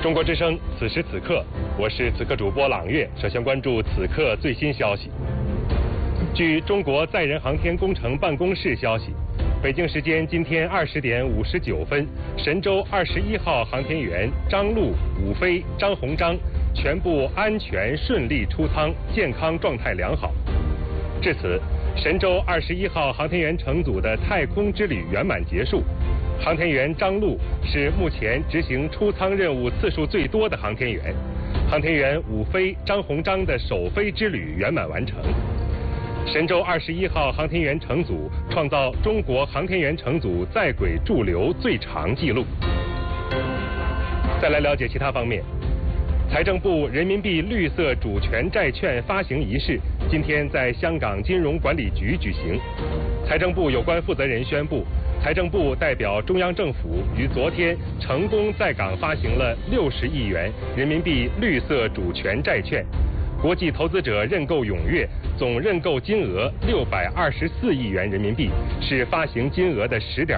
中国之声，此时此刻，我是此刻主播朗月。首先关注此刻最新消息。据中国载人航天工程办公室消息，北京时间今天20点59分，神舟21号航天员张陆、武飞、张鸿章全部安全顺利出舱，健康状态良好。至此，神舟21号航天员乘组的太空之旅圆满结束。航天员张陆是目前执行出舱任务次数最多的航天员，航天员武飞、张鸿章的首飞之旅圆满完成。神舟21号航天员乘组创造中国航天员乘组在轨驻留最长纪录。再来了解其他方面，财政部人民币绿色主权债券发行仪式今天在香港金融管理局举行。财政部有关负责人宣布，财政部代表中央政府于昨天成功在港发行了60亿元人民币绿色主权债券，国际投资者认购踊跃，总认购金额624亿元人民币，是发行金额的10.1%。